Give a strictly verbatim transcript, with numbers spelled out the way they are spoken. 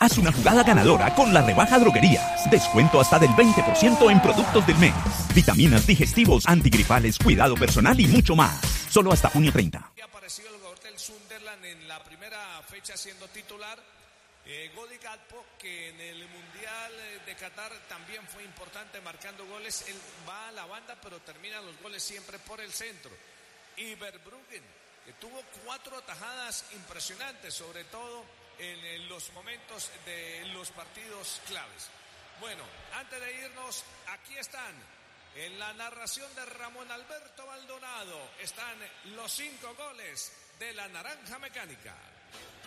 Haz una jugada ganadora con la rebaja Droguerías. Descuento hasta del veinte por ciento en productos del mes. Vitaminas, digestivos, antigripales, cuidado personal y mucho más. Solo hasta junio treinta. Apareció el jugador del Sunderland en la primera fecha siendo titular. Eh, Godi Gakpo, que en el Mundial de Qatar también fue importante marcando goles. Él va a la banda, pero termina los goles siempre por el centro. Y Verbruggen, que tuvo cuatro atajadas impresionantes, sobre todo en, en los momentos de los partidos claves. Bueno, antes de irnos, aquí están, en la narración de Ramón Alberto Maldonado, están los cinco goles de la Naranja Mecánica.